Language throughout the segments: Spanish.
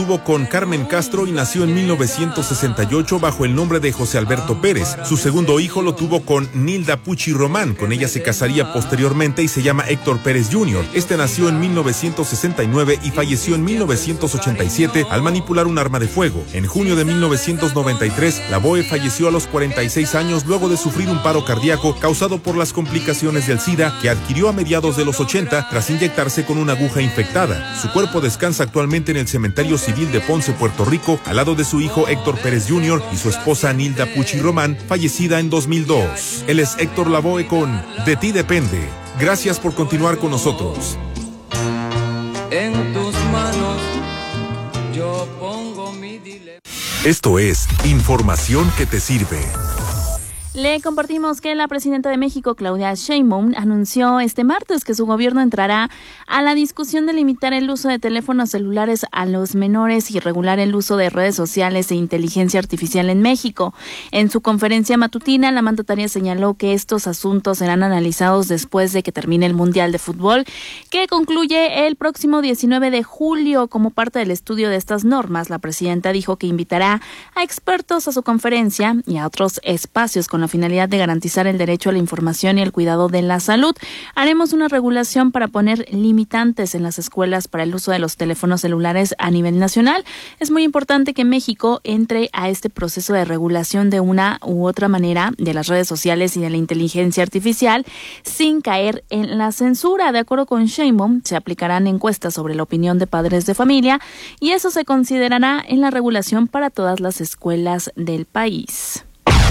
tuvo con Carmen Castro y nació en 1968 bajo el nombre de José Alberto Pérez. Su segundo hijo lo tuvo con Nilda Pucci Román. Con ella se casaría posteriormente y se llama Héctor Pérez Jr. Este nació en 1969 y falleció en 1987 al manipular un arma de fuego. En junio de 1993, Lavoe falleció a los 46 años luego de sufrir un paro cardíaco causado por las complicaciones del SIDA que adquirió a mediados de los 80 tras inyectarse con una aguja infectada. Su cuerpo descansa actualmente en el Cementerio Civil de Ponce, Puerto Rico, al lado de su hijo Héctor Pérez Jr. y su esposa Nilda Pucci Román, fallecida en 2002. Él es Héctor Lavoe con De ti depende. Gracias por continuar con nosotros. En tus manos yo pongo mi dilema. Esto es información que te sirve. Le compartimos que la presidenta de México, Claudia Sheinbaum, anunció este martes que su gobierno entrará a la discusión de limitar el uso de teléfonos celulares a los menores y regular el uso de redes sociales e inteligencia artificial en México. En su conferencia matutina, la mandataria señaló que estos asuntos serán analizados después de que termine el Mundial de Fútbol, que concluye el próximo 19 de julio. Como parte del estudio de estas normas, la presidenta dijo que invitará a expertos a su conferencia y a otros espacios con la finalidad de garantizar el derecho a la información y el cuidado de la salud. Haremos una regulación para poner limitantes en las escuelas para el uso de los teléfonos celulares a nivel nacional. Es muy importante que México entre a este proceso de regulación de una u otra manera de las redes sociales y de la inteligencia artificial sin caer en la censura. De acuerdo con Sheinbaum, se aplicarán encuestas sobre la opinión de padres de familia y eso se considerará en la regulación para todas las escuelas del país.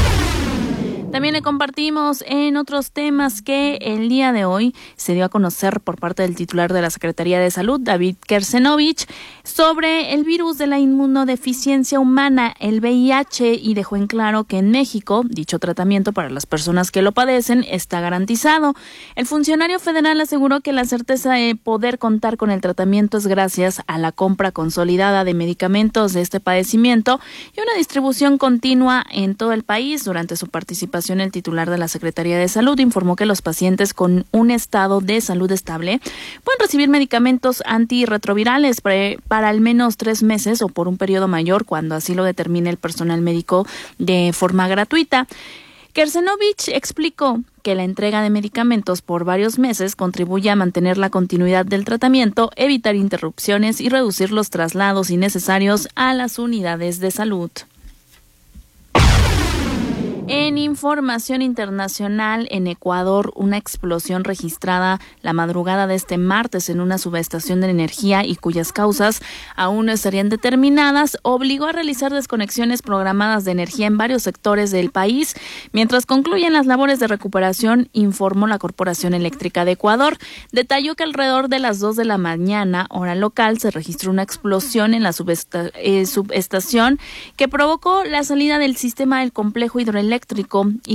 También le compartimos en otros temas que el día de hoy se dio a conocer por parte del titular de la Secretaría de Salud, David Kersenovich, sobre el virus de la inmunodeficiencia humana, el VIH, y dejó en claro que en México dicho tratamiento para las personas que lo padecen está garantizado. El funcionario federal aseguró que la certeza de poder contar con el tratamiento es gracias a la compra consolidada de medicamentos de este padecimiento y una distribución continua en todo el país. Durante su participación, el titular de la Secretaría de Salud informó que los pacientes con un estado de salud estable pueden recibir medicamentos antirretrovirales para al menos 3 meses o por un periodo mayor cuando así lo determine el personal médico de forma gratuita. Kersenovich explicó que la entrega de medicamentos por varios meses contribuye a mantener la continuidad del tratamiento, evitar interrupciones y reducir los traslados innecesarios a las unidades de salud. En información internacional, en Ecuador, una explosión registrada la madrugada de este martes en una subestación de energía y cuyas causas aún no estarían determinadas, obligó a realizar desconexiones programadas de energía en varios sectores del país. Mientras concluyen las labores de recuperación, informó la Corporación Eléctrica de Ecuador. Detalló que alrededor de las 2 de la mañana, hora local, se registró una explosión en la subestación que provocó la salida del sistema del complejo hidroeléctrico y